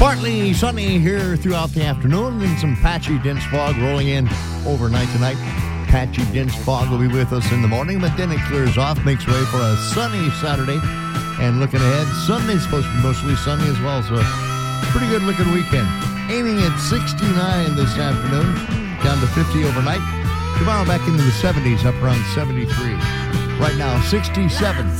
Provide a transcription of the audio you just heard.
Partly sunny here throughout the afternoon and some patchy dense fog rolling in overnight tonight. Patchy dense fog will be with us in the morning, but then it clears off, makes way for a sunny Saturday. And looking ahead, Sunday's supposed to be mostly sunny as well, so pretty good looking weekend. Aiming at 69 this afternoon, down to 50 overnight. Tomorrow back into the 70s, up around 73. Right now, 67.